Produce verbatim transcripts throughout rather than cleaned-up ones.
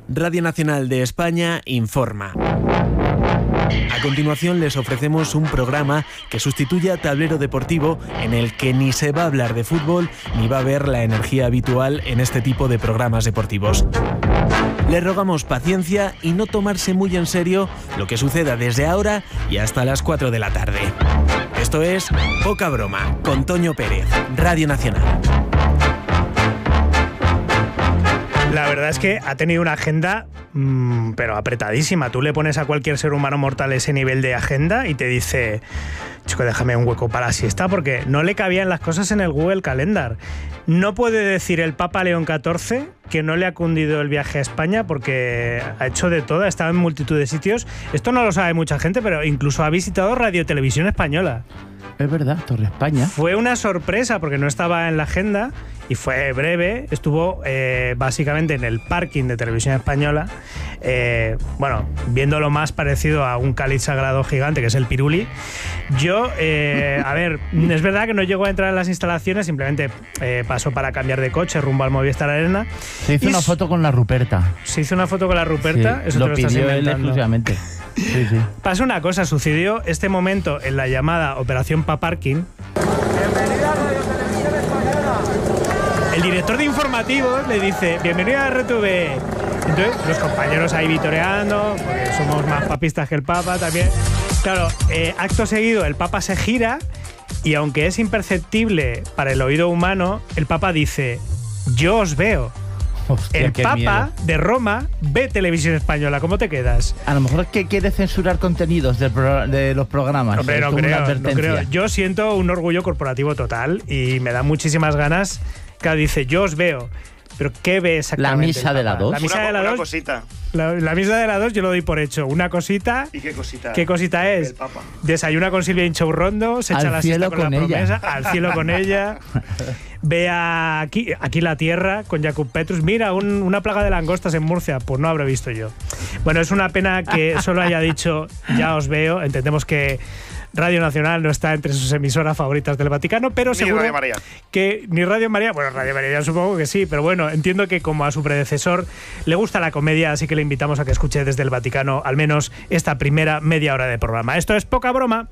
Radio Nacional de España informa. A continuación les ofrecemos un programa que sustituye a Tablero Deportivo, en el que ni se va a hablar de fútbol ni va a haber la energía habitual en este tipo de programas deportivos. Les rogamos paciencia y no tomarse muy en serio lo que suceda desde ahora y hasta las cuatro de la tarde. Esto es Poca Broma, con Toño Pérez, Radio Nacional. La verdad es que ha tenido una agenda, mmm, pero apretadísima. Tú le pones a cualquier ser humano mortal ese nivel de agenda y te dice, chico, déjame un hueco para la siesta, porque no le cabían las cosas en el Google Calendar. No puede decir el Papa León catorce que no le ha cundido el viaje a España, porque ha hecho de todo, ha estado en multitud de sitios. Esto no lo sabe mucha gente, pero incluso ha visitado Radio Televisión Española. Es verdad, Torre España. Fue una sorpresa porque no estaba en la agenda y fue breve. Estuvo eh, básicamente en el parking de Televisión Española, eh, bueno, viendo lo más parecido a un cáliz sagrado gigante, que es el Piruli. Yo, eh, a ver, es verdad que no llegó a entrar en las instalaciones, simplemente eh, pasó para cambiar de coche rumbo al Movistar Arena. Se hizo y una foto con la Ruperta. Se hizo una foto con la Ruperta, sí, eso lo te lo estás pidió él inventando. exclusivamente. Sí, sí. Pasa una cosa, sucedió este momento en la llamada Operación Paparking. Bienvenida a Radio Televisión Española. El director de informativos le dice, bienvenida a R T V. Entonces, los compañeros ahí vitoreando, porque somos más papistas que el Papa también. Claro, eh, acto seguido el Papa se gira y aunque es imperceptible para el oído humano, el Papa dice, yo os veo. Hostia, el qué Papa miedo. de Roma ve Televisión Española. ¿Cómo te quedas? A lo mejor es que quiere censurar contenidos del pro- de los programas. Hombre, Es no como una creo, no advertencia. creo. Yo siento un orgullo corporativo total y me da muchísimas ganas. Claro, dice, yo os veo. ¿Pero qué ve exactamente? La misa el de la Papa? dos. La misa una, de la una dos. cosita. La, la misa de la dos yo lo doy por hecho. Una cosita. ¿Y qué cosita? ¿Qué cosita es? El Papa. Desayuna con Silvia Inchourrondo, se Al echa la siesta cielo con, con la ella. promesa, al cielo con ella. Ve a aquí, aquí la tierra con Jakub Petrus. Mira, un, una plaga de langostas en Murcia. Pues no habré visto yo. Bueno, es una pena que solo haya dicho ya os veo. Entendemos que Radio Nacional no está entre sus emisoras favoritas del Vaticano, pero Ni seguro Radio María. que ni Radio María, bueno, Radio María supongo que sí, pero bueno, entiendo que como a su predecesor le gusta la comedia, así que le invitamos a que escuche desde el Vaticano al menos esta primera media hora de programa. Esto es Poca Broma.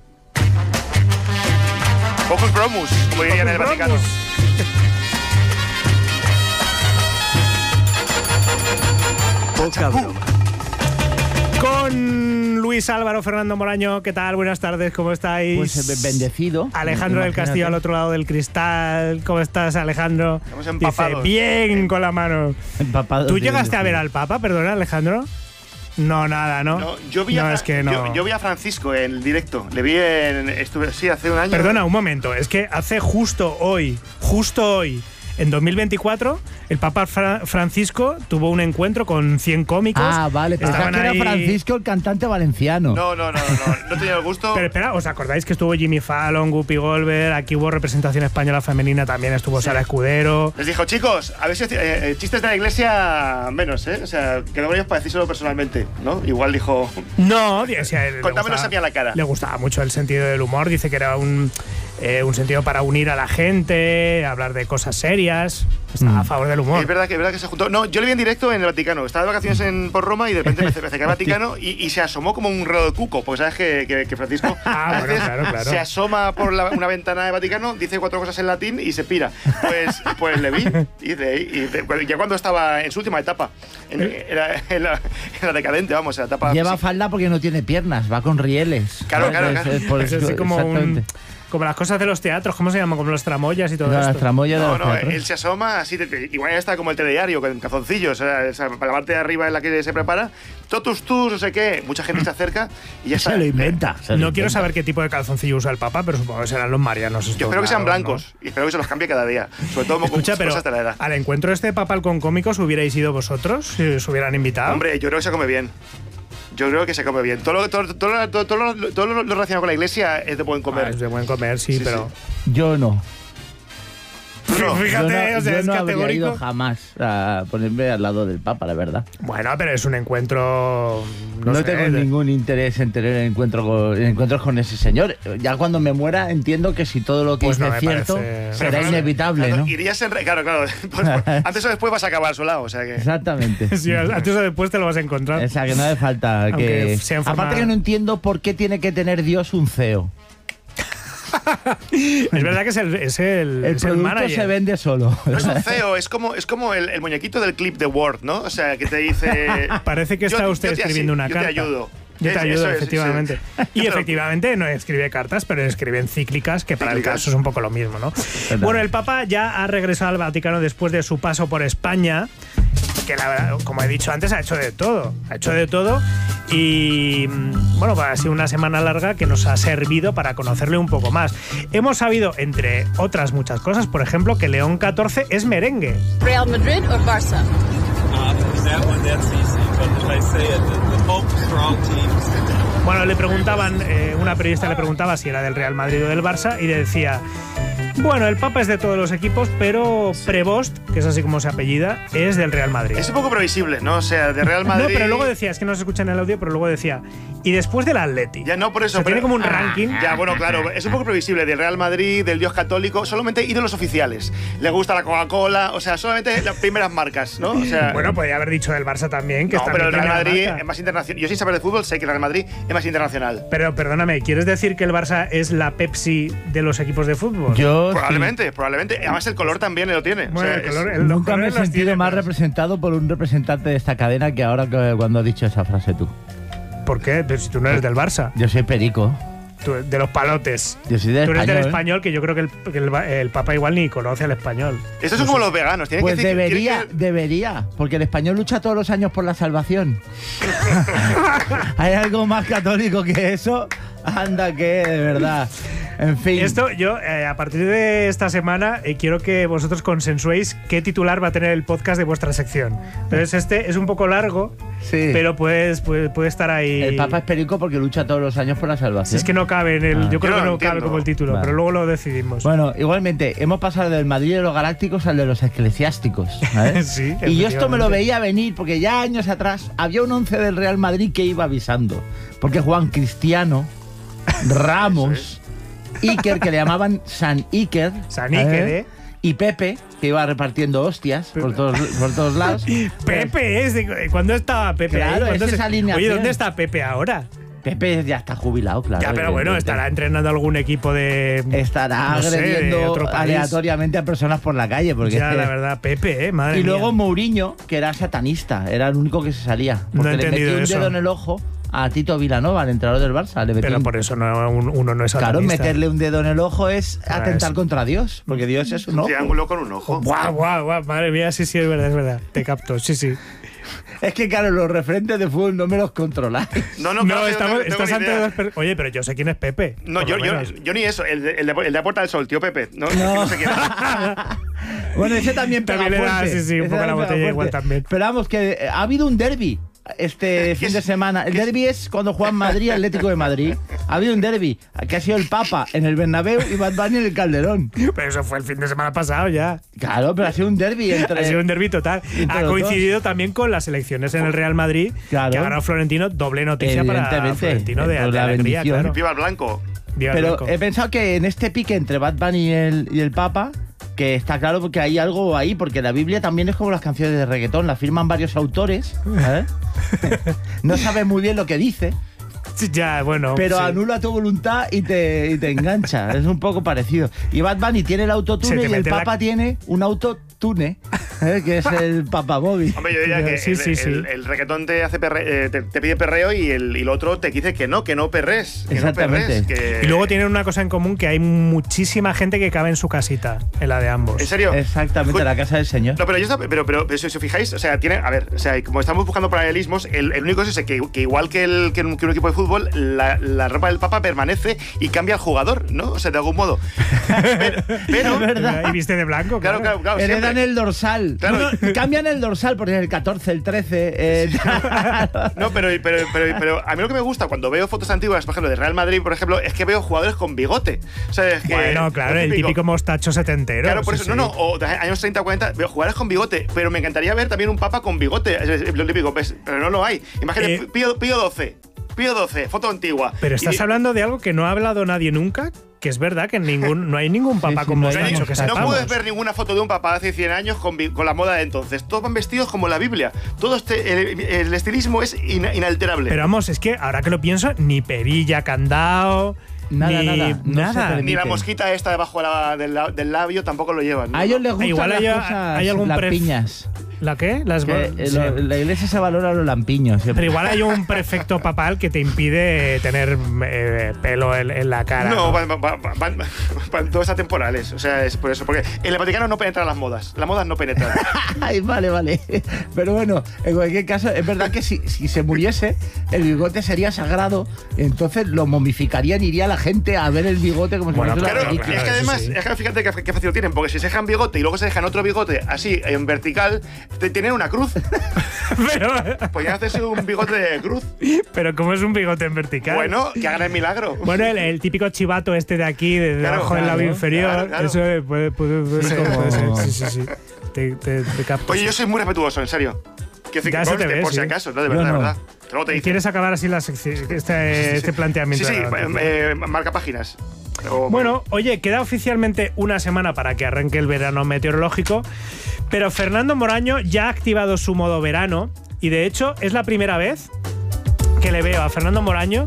Pocus Bromus, como dirían en el Vaticano. Poca Broma. Con Luis Álvaro, Fernando Moraño, ¿qué tal? Buenas tardes, ¿cómo estáis? Pues eh, bendecido. Alejandro del Imagínate. Castillo al otro lado del cristal, ¿cómo estás, Alejandro? Estamos empapados. Dice, bien con la mano. Empapados ¿Tú de llegaste a ver bendecido. al Papa, perdona, Alejandro? No, nada, ¿no? No, yo vi, no, a, es que no. yo, yo vi a Francisco en el directo. Le vi en. Estuve, sí, hace un año. Perdona, un momento, es que hace justo hoy, justo hoy, en dos mil veinticuatro, el Papa Fra- Francisco tuvo un encuentro con cien cómicos. Ah, vale. Pensaba Estaban que era ahí- Francisco, el cantante valenciano. No, no, no, no. No he tenido el gusto. Pero espera, ¿os acordáis que estuvo Jimmy Fallon, Guppy Goldberg? Aquí hubo representación española femenina, también estuvo Sí. Sara Escudero. Les dijo, chicos, a ver si eh, eh, chistes de la iglesia menos, ¿eh? O sea, que no vayáis para decírselo personalmente, ¿no? Igual dijo, No, o sea, le Contámelo gustaba- a mí a la cara. Le gustaba mucho el sentido del humor, dice que era un, eh, un sentido para unir a la gente, hablar de cosas serias. Estaba Mm. a favor del humor. es verdad que es verdad que se juntó. No, yo le vi en directo en el Vaticano. Estaba de vacaciones en, por Roma y de repente me acerqué al Vaticano y, y se asomó como un reloj de cuco, porque sabes que, que, que Francisco Ah, a bueno, veces claro, claro. se asoma por la- una ventana de Vaticano, dice cuatro cosas en latín y se pira. Pues, pues le vi y, de, y de- ya cuando estaba en su última etapa, en, en la, en la- en la decadente, vamos, en la etapa. Lleva sí. falda porque no tiene piernas, va con rieles. Claro, ¿Sabes? claro, Es- claro. es por Es eso- así como, un- exactamente. como las cosas de los teatros, ¿cómo se llama? Como los tramoyas y todo No, esto. las tramoyas de No, los no, teatros. él se asoma así, de- igual ya está como el telediario, con calzoncillos, o sea, esa- para la parte de arriba en la que se prepara, totus tus, no sé qué, mucha gente se acerca y ya está. Se lo inventa. se lo No quiero inventa. saber qué tipo de calzoncillo usa el Papa, pero supongo que serán los marianos. Yo estos espero que sean raros, blancos y espero que se los cambie cada día, sobre todo ¿no? con Escucha, pero cosas de la edad. al encuentro este papal con cómicos, ¿hubierais ido vosotros si os hubieran invitado? Hombre, yo creo que se come bien. Yo creo que se come bien. Todo lo, todo, todo, lo- todo, todo lo, todo lo relacionado con la iglesia es de buen Ah, comer. es de buen comer, sí, Sí, pero Yo no. No. Fíjate, yo no, o sea, yo es no habría categórico. ido jamás a ponerme al lado del Papa, la verdad. Bueno, pero es un encuentro. No, No, sé, tengo de- ningún interés en tener encuentro con, encuentros con ese señor. Ya cuando me muera entiendo que si todo lo que Pues dice no es me cierto, parece- será Claro, inevitable, claro, ¿no? Irías en. re- Claro, claro. Pues, pues, antes o después vas a acabar a su lado. O sea que. Exactamente. Sí, antes o después te lo vas a encontrar. O sea, que no hace falta Aunque que... sea en forma- Aparte que no entiendo por qué tiene que tener Dios un C E O. Es verdad que es el, es el, El es el producto manager. se vende solo. No es un C E O, es como, es como el, el muñequito del clip de Word, ¿no? O sea, que te dice. Parece que está yo- usted yo te escribiendo asi- una yo carta. te ayudo. Yo te Es- ayudo, eso es, efectivamente. sí. Y efectivamente no escribe cartas, pero escribe encíclicas, que para el Cíclicas. caso es un poco lo mismo, ¿no? Bueno, el Papa ya ha regresado al Vaticano después de su paso por España, que la verdad, como he dicho antes, ha hecho de todo. Ha hecho de todo y, mm, bueno, pues ha sido una semana larga que nos ha servido para conocerle un poco más. Hemos sabido, entre otras muchas cosas, por ejemplo, que León catorce es merengue. Real Madrid or Barça? Uh, that one, that's easy. But as I say, it, the, the both strong teams. Bueno, le preguntaban, eh, una periodista le preguntaba si era del Real Madrid o del Barça y le decía, bueno, el Papa es de todos los equipos, pero Prevost, que es así como se apellida, es del Real Madrid. Es un poco previsible, ¿no? O sea, de Real Madrid. No, pero luego decía, es que no se escucha en el audio, pero luego decía, y después del Atleti. Ya no, por eso. O sea, pero- tiene como un ranking. Ya, bueno, claro, es un poco previsible. Del Real Madrid, del Dios católico, solamente ídolos oficiales. Le gusta la Coca-Cola, o sea, solamente las primeras marcas, ¿no? O sea, Bueno, podía haber dicho del Barça también, que no, está pero el en Real primera Madrid marca. es más internacional. Yo sin saber de fútbol sé que el Real Madrid es más internacional. Pero perdóname, ¿quieres decir que el Barça es la Pepsi de los equipos de fútbol? Yo Probablemente, probablemente. Además, el color también lo tiene. O Bueno, sea, el es- color- sí, el- los nunca me he colores los sentido tiene más más. representado por un representante de esta cadena que ahora que cuando has dicho esa frase tú. ¿Por qué? Pero si tú no eres del Barça, Yo soy perico. tú- de los palotes. Yo soy del Tú eres del español, ¿eh? español, que yo creo que el, que el, el Papa igual ni conoce al español. Estos son como los veganos. Tienen Pues que decir, debería, tienen que- debería, porque el español lucha todos los años por la salvación. ¿Hay algo más católico que eso? Anda que, de verdad. En fin. Esto, yo, eh, a partir de esta semana, eh, quiero que vosotros consensuéis qué titular va a tener el podcast de vuestra sección. Entonces, este es un poco largo, Sí. pero puedes, puede, puede estar ahí. El Papa es perico porque lucha todos los años por la salvación. Si es que no cabe en el. Ah. Yo creo Yo que no no cabe entiendo. como el título, Vale. pero luego lo decidimos. Bueno, igualmente, hemos pasado del Madrid de los Galácticos al de los Eclesiásticos. ¿sabes? Sí, Y yo esto me lo efectivamente. veía venir porque ya años atrás había un once del Real Madrid que iba avisando. Porque Juan Cristiano, Ramos, Iker, que le llamaban San Iker. San Iker, ¿eh? Y Pepe, que iba repartiendo hostias por todos, por todos lados. Pepe es. de- ¿Cuándo estaba Pepe? Claro, ahí? ¿Cuándo es se- esa alineación. Oye, ¿dónde está Pepe ahora? Pepe ya está jubilado, claro. ya, pero bueno, evidentemente. estará entrenando algún equipo de. Estará no sé, de agrediendo otro país. aleatoriamente a personas por la calle. Porque Ya, es que- la verdad, Pepe, ¿eh? Madre Y luego mía. Mourinho, que era satanista, era el único que se salía. No Porque he le entendido metió un eso. dedo en el ojo a Tito Vilanova, el entrenador del Barça. Le metió Pero un- por eso no, un- uno no es Claro, satanista. meterle un dedo en el ojo es Ah, atentar es- contra Dios, porque Dios es un ojo. Triángulo con un ojo. Guau, guau, guau, madre mía, sí, sí, es verdad, es verdad. Te capto, sí, sí. Es que, claro, los referentes de fútbol no me los controláis. No, no, No, claro, yo estamos, tengo- tengo estás ni ante idea. dos per- Oye, pero yo sé quién es Pepe. No, por yo, lo yo, menos. yo ni eso. El de, el de, el de Puerta del Sol, tío Pepe. No, No. no sé quién es. Bueno, ese también pega También le da, fuerte. sí, sí, un Ese poco la también pega botella fuerte. igual también. Pero vamos, que eh, ha habido un derbi este fin de semana. El derbi es cuando juegan Madrid, Atlético de Madrid. Ha habido un derbi, que ha sido el Papa en el Bernabéu y Bad Bunny en el Calderón. Pero eso fue el fin de semana pasado ya. Claro, pero ha sido un derbi entre... Ha sido un derbi total. entre Ha los coincidido también con las elecciones en el Real Madrid, Claro. que ha ganado Florentino, doble noticia para Evidentemente, Florentino de, por de la alegría, bendición. claro. Viva el blanco. Viva el Pero blanco. he pensado que en este pique entre Bad Bunny y el, y el Papa, que está claro porque hay algo ahí, porque la Biblia también es como las canciones de reggaetón, la firman varios autores, ¿sabes? No sabes muy bien lo que dice, Sí, ya, bueno. pero sí. anula tu voluntad y te, y te engancha. Es un poco parecido. Y Bad Bunny tiene el Se autotune te y el mete la- Papa tiene un autotune, ¿eh? Que es el Papa Móvil. Hombre, yo diría que Sí, el, sí, sí. el- el reggaetón te hace perre- eh, te, te pide perreo y el, y el otro te dice que no, que no perres. Que Exactamente. no perres. Que... Y luego tienen una cosa en común, que hay muchísima gente que cabe en su casita, en la de ambos. ¿En serio? Exactamente, Ju- la casa del Señor. No, pero yo estaba- pero, pero, pero si os fijáis, o sea, tiene, a ver, o sea, como estamos buscando paralelismos, el, el único es ese, que, que igual que, el, que, un, que un equipo de fútbol, la, la ropa del Papa permanece y cambia al jugador, ¿no? O sea, de algún modo. Pero, pero- Es verdad. Y viste de blanco, claro, claro. claro, claro, Heredan siempre. el dorsal. dorsal. Claro. No, no, cambian el dorsal porque es el catorce, el trece. Eh, No, pero, pero, pero, pero a mí lo que me gusta cuando veo fotos antiguas, por ejemplo, de Real Madrid, por ejemplo, es que veo jugadores con bigote. O sea, es que Bueno, claro, el típico mostacho setentero. Claro, por sí, eso, sí. no, no, o de años treinta, cuarenta, veo jugadores con bigote, pero me encantaría ver también un papa con bigote, es- es lo típico, pues, pero no lo hay. Imagínate, Eh, Pío, Pío doce, Pío doce, foto antigua. Pero estás Y- hablando de algo que no ha hablado nadie nunca, que es verdad que ningún, no hay ningún papa sí, con no hay mostacho ningún- que no No sepamos. puedes ver ninguna foto de un papa de hace cien años con, vi- con la moda de entonces. Todos van vestidos como la Biblia. Todo este, el, el estilismo es in- inalterable. Pero vamos, es que ahora que lo pienso, ni perilla, candado, Nada, ni nada, no se nada. permite. Ni la mosquita esta debajo de la- del, la- del labio tampoco lo llevan. ¿no? A ellos les gustan Igual las hay- cosas hay algún pref- lampiñas. ¿La qué? Las Que, eh, sí. lo- la iglesia se valora los lampiños. siempre. Pero igual hay un prefecto papal que te impide tener eh, pelo en, en la cara. No, ¿no? van, van, van, van- van todos atemporales. O sea, es por eso. Porque en el Vaticano no penetran las modas. Las modas no penetran. Ay, vale, vale. Pero bueno, en cualquier caso, es verdad que si, si se muriese, el bigote sería sagrado. Entonces lo momificarían, iría la gente a ver el bigote como si Bueno, fuese una Claro, película. es que eso además, sí. es que fíjate qué, qué fácil lo tienen, porque si se dejan bigote y luego se dejan otro bigote así en vertical, te- tienen una cruz. pero, Podrían hacerse un bigote de cruz. pero como es un bigote en vertical. Bueno, que hagan el milagro. Bueno, el, el típico chivato este de aquí, de Claro, debajo del labio claro, inferior, claro, claro. eso eh, puede, puede, puede Sí, ser, como- puede ser, sí, sí, sí. Te, te, te capto. Oye, yo soy muy respetuoso, en serio. Quiero decir Ya que se te conste, ve, por si sí. acaso, ¿no? De Yo verdad, de no. verdad. Luego te ¿Y dicen. quieres acabar así la sección- este, Sí, sí. este planteamiento? Sí, sí, de la noticia? eh, marca páginas. O- Bueno, oye, queda oficialmente una semana para que arranque el verano meteorológico, pero Fernando Moraño ya ha activado su modo verano y de hecho es la primera vez que le veo a Fernando Moraño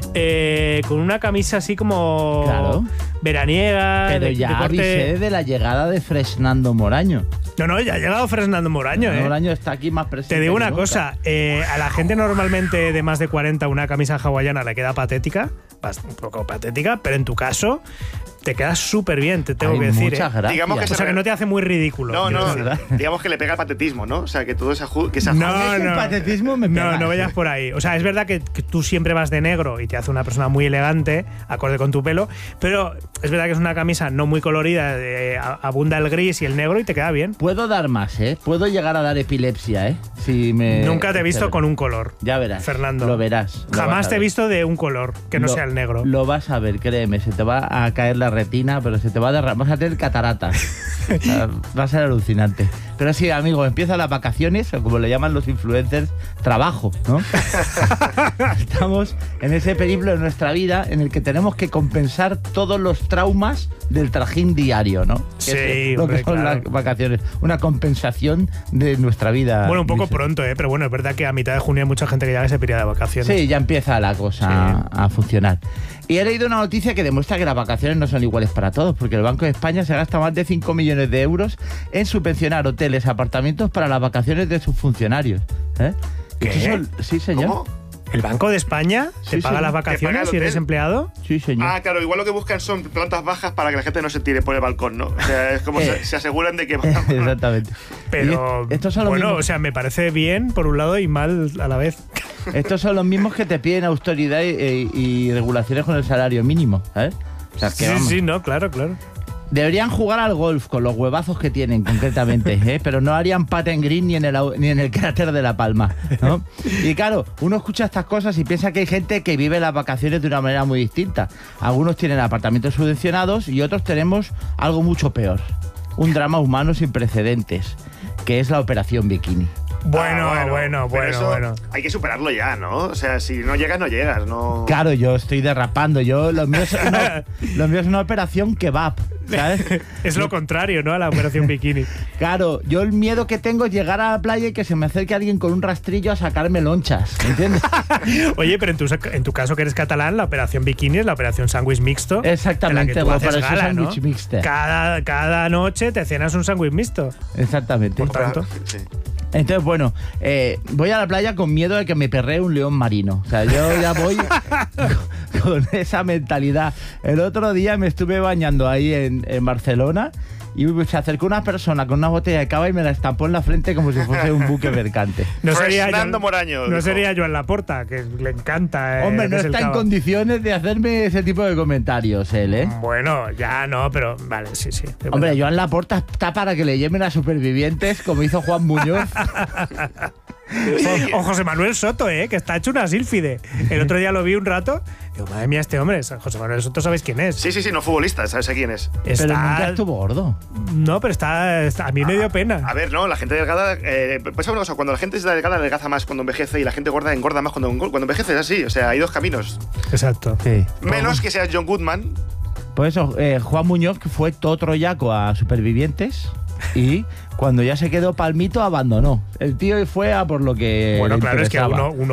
eh, con una camisa así como Claro. veraniega. Pero de- ya de corte- avisé de la llegada de Fresnando Moraño. No, no, ya ha llegado Fernando Moraño, Fernando ¿eh? Moraño está aquí más presente. Te digo que una nunca. cosa, eh, a la gente normalmente de más de cuarenta una camisa hawaiana le queda patética, bast- un poco patética, pero en tu caso te queda súper bien, te tengo Hay que decir. muchas ¿eh? gracias. Digamos que O sea que no te hace muy ridículo. No, yo no, creo. digamos que le pega el patetismo, ¿no? O sea, que todo ese aju- que se No, A mí es que el no. patetismo me No, pega. no vayas por ahí. O sea, es verdad que, que tú siempre vas de negro y te hace una persona muy elegante, acorde con tu pelo, pero es verdad que es una camisa no muy colorida, eh, a- abunda el gris y el negro y te queda bien. Puedo dar más, ¿eh? Puedo llegar a dar epilepsia, ¿eh? Si me... Nunca te he visto con un color. Ya verás. Fernando. Lo verás. lo vas Jamás a te he ver. visto de un color que no Lo- sea el negro. Lo vas a ver, créeme. Se te va a caer la retina, pero se te va a derramar. Vas a tener cataratas. O sea, va a ser alucinante. Pero sí, amigo, empiezan las vacaciones, o como le llaman los influencers, trabajo, ¿no? Estamos en ese periplo de nuestra vida en el que tenemos que compensar todos los traumas del trajín diario, ¿no? Que Sí, es lo hombre, que son claro. las vacaciones. Una compensación de nuestra vida. Bueno, un poco dice. pronto, ¿eh? Pero bueno, es verdad que a mitad de junio hay mucha gente que ya se piría de vacaciones. Sí, ya empieza la cosa a, a funcionar. Y he leído una noticia que demuestra que las vacaciones no son iguales para todos, porque el Banco de España se gasta más de cinco millones de euros en subvencionar hoteles, apartamentos para las vacaciones de sus funcionarios. ¿Eh? ¿Qué? Estos son- sí, señor. ¿Cómo? ¿El Banco de España te Sí, paga sí. las ¿Te paga vacaciones el si eres hotel? empleado? Sí, señor. Ah, claro, igual lo que buscan son plantas bajas para que la gente no se tire por el balcón, ¿no? O sea, es como Eh. se, se aseguran de que... Exactamente. Pero, Y estos son los bueno, mismos- o sea, me parece bien por un lado y mal a la vez. Estos son los mismos que te piden autoridad y, y regulaciones con el salario mínimo, ¿sabes? O sea, que Sí, vamos. sí, no, claro, claro. Deberían jugar al golf con los huevazos que tienen concretamente, ¿eh? Pero no harían patent green ni en el au- ni en el cráter de La Palma, ¿no? Y claro, uno escucha estas cosas y piensa que hay gente que vive las vacaciones de una manera muy distinta. Algunos tienen apartamentos subvencionados y otros tenemos algo mucho peor. Un drama humano sin precedentes, que es la Operación Bikini. Bueno, Ah, bueno, pero bueno, eso bueno. Hay que superarlo ya, ¿no? O sea, si no llegas, no llegas, no... Claro, yo estoy derrapando. Yo, lo mío es una, lo mío es una operación kebab, ¿sabes? Es lo contrario, ¿no? A la operación bikini. Claro, yo el miedo que tengo es llegar a la playa y que se me acerque alguien con un rastrillo a sacarme lonchas, ¿me entiendes? Oye, pero en tu, en tu caso que eres catalán, la operación bikini es la operación sándwich mixto. Exactamente, en la que tú bueno, haces por eso gala, ¿no? sándwich mixto. Cada, cada noche te cenas un sándwich mixto. Exactamente. Por tanto. Sí. Entonces, bueno, eh, voy a la playa con miedo de que me perree un león marino. O sea, yo ya voy con esa mentalidad. El otro día me estuve bañando ahí en, en Barcelona y se acercó una persona con una botella de cava y me la estampó en la frente como si fuese un buque mercante. No sería Fernando Joan- Moraño, No dijo. sería Joan Laporta, que le encanta. eh, Hombre, no que es el está en cava. condiciones de hacerme ese tipo de comentarios él, ¿eh? Bueno, ya no, pero vale, sí, sí. es Hombre, verdad. Joan Laporta está para que le lleven a supervivientes como hizo Juan Muñoz. O José Manuel Soto, ¿eh? Que está hecho una sílfide. El otro día lo vi un rato. Digo, madre mía, este hombre, José Manuel Soto, ¿sabéis quién es? Sí, sí, sí, no futbolista, ¿sabes quién es? Está... Pero nunca estuvo gordo. No, pero está, está- A mí me dio pena. A ver, no, la gente delgada. Eh, pues una cosa, cuando la gente es delgada, adelgaza más cuando envejece y la gente gorda engorda más cuando, cuando envejece. Es así, o sea, hay dos caminos. Exacto. Sí. Menos que sea John Goodman. Por eso, eh, Juan Muñoz, que fue todo troyaco a supervivientes y cuando ya se quedó palmito, abandonó. El tío fue a por lo que Bueno, le claro, es que interesaba. uno, uno